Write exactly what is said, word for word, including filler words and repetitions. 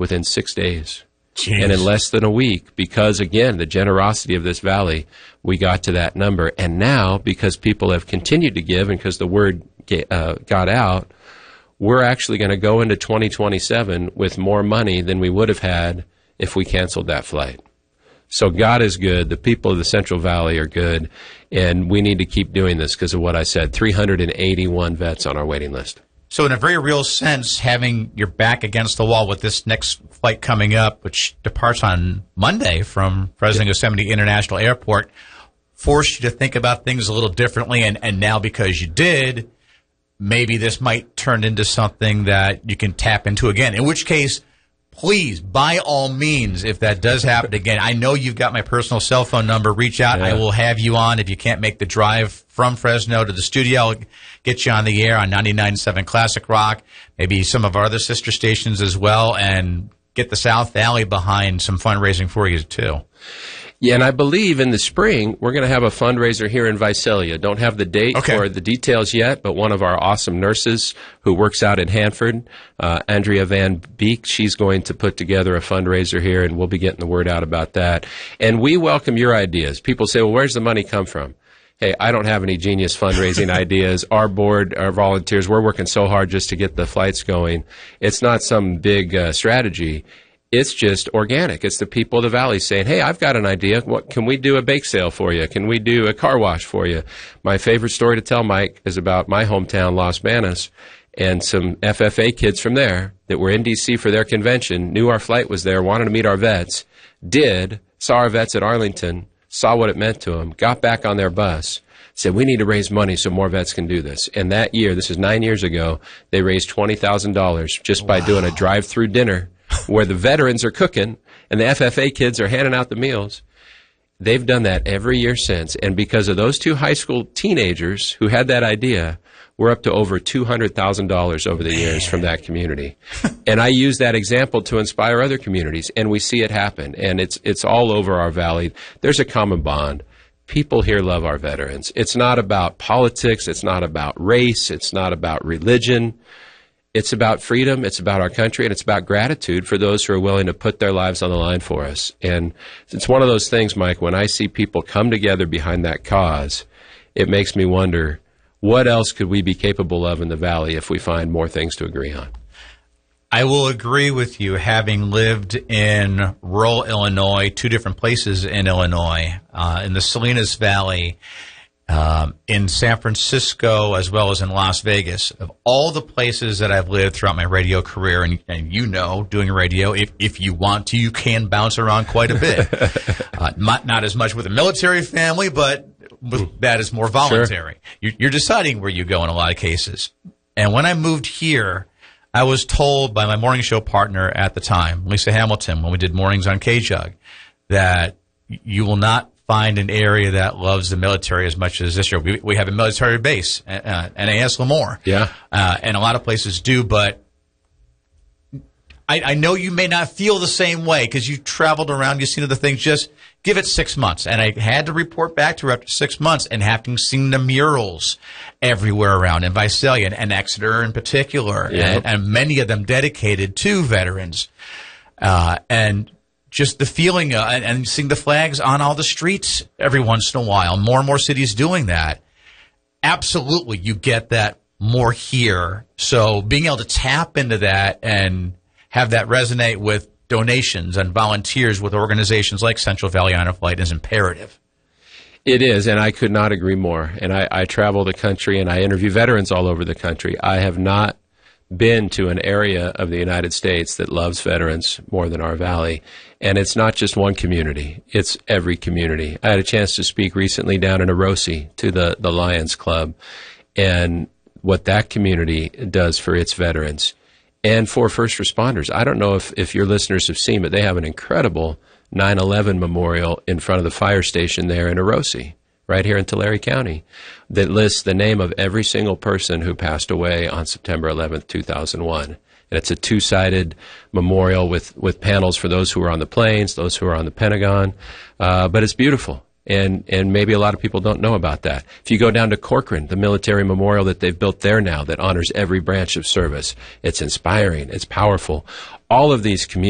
within six days. Jeez. And in less than a week, because, again, the generosity of this valley, we got to that number. And now, because people have continued to give and because the word get, uh, got out, we're actually going to go into twenty twenty-seven with more money than we would have had if we canceled that flight. So God is good. The people of the Central Valley are good. And we need to keep doing this because of what I said, three hundred eighty-one vets on our waiting list. So in a very real sense, having your back against the wall with this next flight coming up, which departs on Monday from President Yosemite International Airport, forced you to think about things a little differently. And, and now because you did, maybe this might turn into something that you can tap into again, in which case, please, by all means, if that does happen again, I know you've got my personal cell phone number. Reach out. Yeah. I will have you on. If you can't make the drive from Fresno to the studio, I'll get you on the air on ninety-nine point seven Classic Rock, maybe some of our other sister stations as well, and get the South Valley behind some fundraising for you, too. Yeah, and I believe in the spring, we're going to have a fundraiser here in Visalia. Don't have the date okay. or the details yet, but one of our awesome nurses who works out in Hanford, uh, Andrea Van Beek, she's going to put together a fundraiser here, and we'll be getting the word out about that. And we welcome your ideas. People say, well, where's the money come from? Hey, I don't have any genius fundraising ideas. Our board, our volunteers, we're working so hard just to get the flights going. It's not some big uh, strategy. It's just organic. It's the people of the valley saying, hey, I've got an idea. What, can we do a bake sale for you? Can we do a car wash for you? My favorite story to tell, Mike, is about my hometown, Las Banas, and some F F A kids from there that were in D C for their convention, knew our flight was there, wanted to meet our vets, did, saw our vets at Arlington, saw what it meant to them, got back on their bus, said, we need to raise money so more vets can do this. And that year, this is nine years ago, they raised twenty thousand dollars just by wow. doing a drive-through dinner where the veterans are cooking and the F F A kids are handing out the meals. They've done that every year since. And because of those two high school teenagers who had that idea, we're up to over two hundred thousand dollars over the years from that community. And I use that example to inspire other communities, and we see it happen. And it's it's all over our valley. There's a common bond. People here love our veterans. It's not about politics. It's not about race. It's not about religion. It's about freedom, it's about our country, and it's about gratitude for those who are willing to put their lives on the line for us. And it's one of those things, Mike, when I see people come together behind that cause, it makes me wonder, what else could we be capable of in the Valley if we find more things to agree on? I will agree with you, having lived in rural Illinois, two different places in Illinois, uh, in the Salinas Valley, Um, in San Francisco, as well as in Las Vegas. Of all the places that I've lived throughout my radio career, and, and you know, doing radio, if, if you want to, you can bounce around quite a bit. uh, not, not as much with a military family, but with, that is more voluntary. Sure. You're, you're deciding where you go in a lot of cases. And when I moved here, I was told by my morning show partner at the time, Lisa Hamilton, when we did mornings on K-Jug, that you will not find an area that loves the military as much as this year. We, we have a military base, uh, N A S Lemoore. Yeah. Uh, and a lot of places do, but I, I know you may not feel the same way because you've traveled around, you've seen other things. Just give it six months. And I had to report back to her after six months and having seen the murals everywhere around in Visalia and, and Exeter in particular, Yep. and, and many of them dedicated to veterans. Uh, and just the feeling uh, and, and seeing the flags on all the streets every once in a while. More and more cities doing that. Absolutely, you get that more here. So being able to tap into that and have that resonate with donations and volunteers with organizations like Central Valley Honor Flight is imperative. It is, and I could not agree more. And I, I travel the country, and I interview veterans all over the country. I have not been to an area of the United States that loves veterans more than our valley. And it's not just one community. It's every community. I had a chance to speak recently down in Orosi to the, the Lions Club, and what that community does for its veterans and for first responders. I don't know if, if your listeners have seen, but they have an incredible nine eleven memorial in front of the fire station there in Orosi, right here in Tulare County, that lists the name of every single person who passed away on September eleventh, two thousand one. And it's a two-sided memorial with, with panels for those who were on the planes, those who are on the Pentagon. Uh, but it's beautiful. And, and maybe a lot of people don't know about that. If you go down to Corcoran, the military memorial that they've built there now that honors every branch of service, it's inspiring, it's powerful. All of these communities